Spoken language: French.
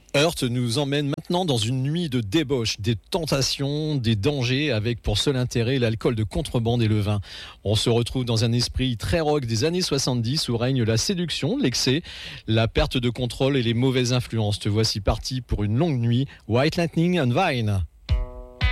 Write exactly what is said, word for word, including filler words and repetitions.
Heart nous emmène maintenant dans une nuit de débauche, des tentations, des dangers, avec pour seul intérêt l'alcool de contrebande et le vin. On se retrouve dans un esprit très rock des années soixante-dix où règne la séduction, l'excès, la perte de contrôle et les mauvaises influences. Te voici parti pour une longue nuit. White Lightning and Vine.